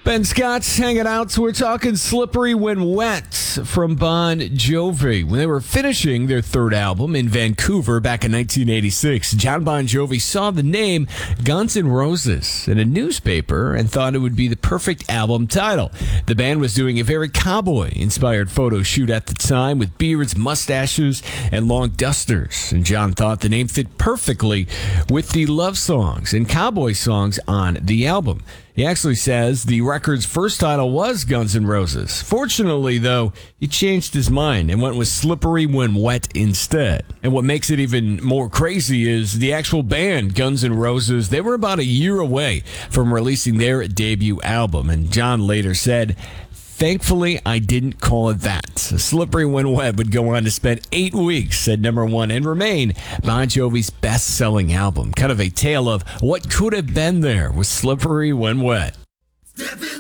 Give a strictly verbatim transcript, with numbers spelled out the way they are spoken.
Ben Scott's hanging out, so we're talking Slippery When Wet from Bon Jovi. When they were finishing their third album in Vancouver back in nineteen eighty-six, John Bon Jovi saw the name Guns N' Roses in a newspaper and thought it would be the perfect album title. The band was doing a very cowboy-inspired photo shoot at the time with beards, mustaches, and long dusters, and John thought the name fit perfectly with the love songs and cowboy songs on the album. He actually says the record's first title was Guns N' Roses. Fortunately, though, he changed his mind and went with Slippery When Wet instead. And what makes it even more crazy is the actual band, Guns N' Roses, they were about a year away from releasing their debut album. And John later said, "Thankfully, I didn't call it that." Slippery When Wet would go on to spend eight weeks at number one and remain Bon Jovi's best-selling album. Kind of a tale of what could have been there with Slippery When Wet.